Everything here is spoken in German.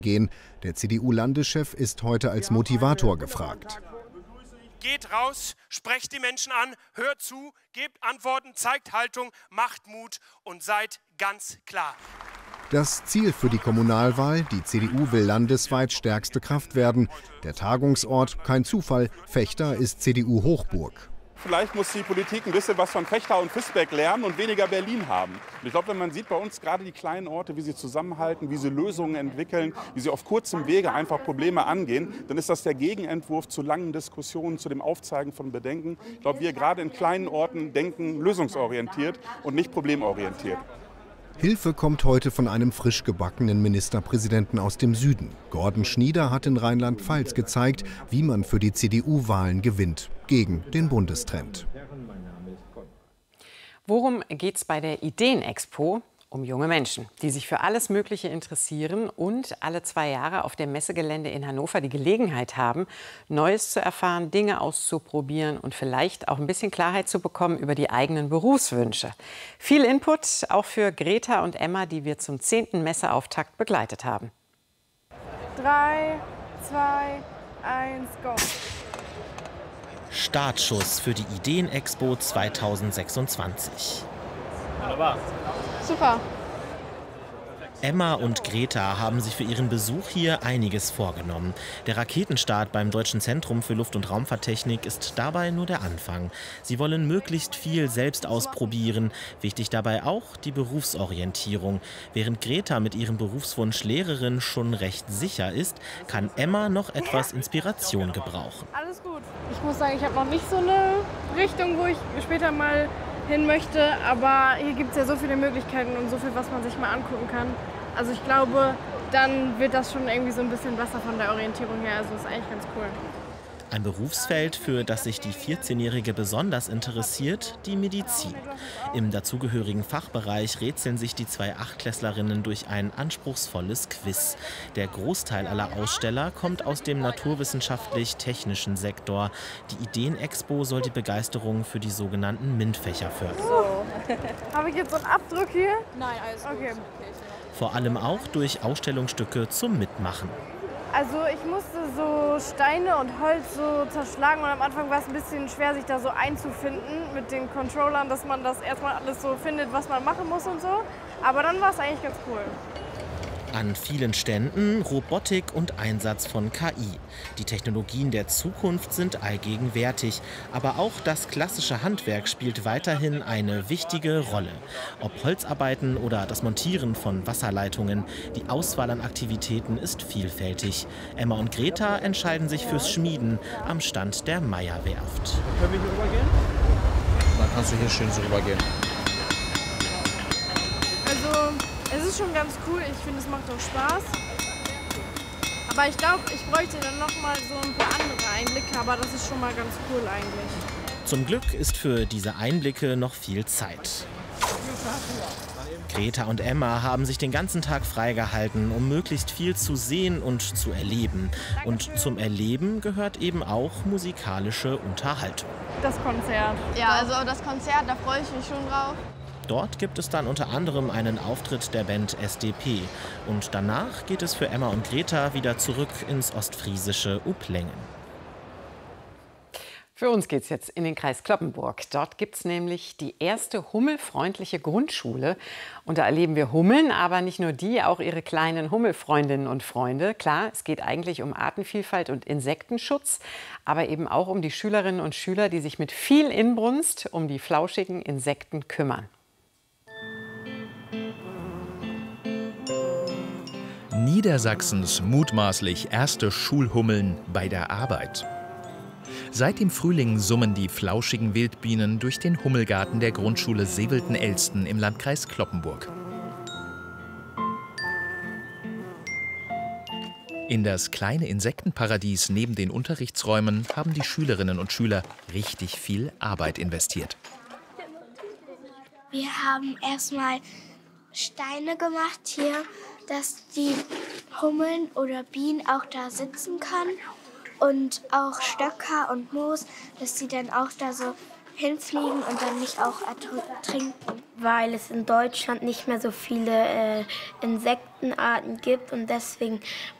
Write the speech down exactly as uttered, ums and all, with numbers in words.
gehen. Der C D U-Landeschef ist heute als Motivator gefragt. Geht raus, sprecht die Menschen an, hört zu, gebt Antworten, zeigt Haltung, macht Mut und seid ganz klar. Das Ziel für die Kommunalwahl: Die C D U will landesweit stärkste Kraft werden. Der Tagungsort: kein Zufall, Vechta ist C D U-Hochburg. Vielleicht muss die Politik ein bisschen was von Vechta und Visbeck lernen und weniger Berlin haben. Und ich glaube, wenn man sieht bei uns gerade die kleinen Orte, wie sie zusammenhalten, wie sie Lösungen entwickeln, wie sie auf kurzem Wege einfach Probleme angehen, dann ist das der Gegenentwurf zu langen Diskussionen, zu dem Aufzeigen von Bedenken. Ich glaube, wir gerade in kleinen Orten denken lösungsorientiert und nicht problemorientiert. Hilfe kommt heute von einem frisch gebackenen Ministerpräsidenten aus dem Süden. Gordon Schnieder hat in Rheinland-Pfalz gezeigt, wie man für die C D U-Wahlen gewinnt, gegen den Bundestrend. Worum geht es bei der Ideenexpo? Um junge Menschen, die sich für alles Mögliche interessieren und alle zwei Jahre auf dem Messegelände in Hannover die Gelegenheit haben, Neues zu erfahren, Dinge auszuprobieren und vielleicht auch ein bisschen Klarheit zu bekommen über die eigenen Berufswünsche. Viel Input auch für Greta und Emma, die wir zum zehnten Messeauftakt begleitet haben. Drei, zwei, eins, go! Startschuss für die Ideenexpo zweitausendsechsundzwanzig. Wunderbar. Super. Emma und Greta haben sich für ihren Besuch hier einiges vorgenommen. Der Raketenstart beim Deutschen Zentrum für Luft- und Raumfahrttechnik ist dabei nur der Anfang. Sie wollen möglichst viel selbst ausprobieren. Wichtig dabei auch die Berufsorientierung. Während Greta mit ihrem Berufswunsch Lehrerin schon recht sicher ist, kann Emma noch etwas Inspiration gebrauchen. Alles gut. Ich muss sagen, ich habe noch nicht so eine Richtung, wo ich später mal hin möchte, aber hier gibt es ja so viele Möglichkeiten und so viel, was man sich mal angucken kann. Also ich glaube, dann wird das schon irgendwie so ein bisschen besser von der Orientierung her. Also ist eigentlich ganz cool. Ein Berufsfeld, für das sich die vierzehnjährige besonders interessiert, die Medizin. Im dazugehörigen Fachbereich rätseln sich die zwei Achtklässlerinnen durch ein anspruchsvolles Quiz. Der Großteil aller Aussteller kommt aus dem naturwissenschaftlich-technischen Sektor. Die Ideenexpo soll die Begeisterung für die sogenannten MINT-Fächer fördern. So. Habe ich jetzt so einen Abdruck hier? Nein, alles gut. Okay. Vor allem auch durch Ausstellungsstücke zum Mitmachen. Also ich musste so Steine und Holz so zerschlagen und am Anfang war es ein bisschen schwer, sich da so einzufinden mit den Controllern, dass man das erstmal alles so findet, was man machen muss und so. Aber dann war es eigentlich ganz cool. An vielen Ständen Robotik und Einsatz von K I. Die Technologien der Zukunft sind allgegenwärtig. Aber auch das klassische Handwerk spielt weiterhin eine wichtige Rolle. Ob Holzarbeiten oder das Montieren von Wasserleitungen, die Auswahl an Aktivitäten ist vielfältig. Emma und Greta entscheiden sich fürs Schmieden am Stand der Meyer-Werft. Können wir hier rübergehen? Dann kannst du hier schön so rübergehen. Also es ist schon ganz cool, ich finde, es macht auch Spaß. Aber ich glaube, ich bräuchte dann noch mal so ein paar andere Einblicke, aber das ist schon mal ganz cool eigentlich. Zum Glück ist für diese Einblicke noch viel Zeit. Greta und Emma haben sich den ganzen Tag freigehalten, um möglichst viel zu sehen und zu erleben. Und zum Erleben gehört eben auch musikalische Unterhaltung. Das Konzert. Ja, also das Konzert, da freue ich mich schon drauf. Dort gibt es dann unter anderem einen Auftritt der Band S D P. Und danach geht es für Emma und Greta wieder zurück ins ostfriesische Uplengen. Für uns geht es jetzt in den Kreis Cloppenburg. Dort gibt es nämlich die erste hummelfreundliche Grundschule. Und da erleben wir Hummeln, aber nicht nur die, auch ihre kleinen Hummelfreundinnen und Freunde. Klar, es geht eigentlich um Artenvielfalt und Insektenschutz, aber eben auch um die Schülerinnen und Schüler, die sich mit viel Inbrunst um die flauschigen Insekten kümmern. Niedersachsens mutmaßlich erste Schulhummeln bei der Arbeit. Seit dem Frühling summen die flauschigen Wildbienen durch den Hummelgarten der Grundschule Sevelten-Elsten im Landkreis Cloppenburg. In das kleine Insektenparadies neben den Unterrichtsräumen haben die Schülerinnen und Schüler richtig viel Arbeit investiert. Wir haben erstmal Steine gemacht hier, dass die Hummeln oder Bienen auch da sitzen können. Und auch Stöcker und Moos, dass sie dann auch da so hinfliegen und dann nicht auch ertrinken. weil es in Deutschland nicht mehr so viele äh, Insektenarten gibt und deswegen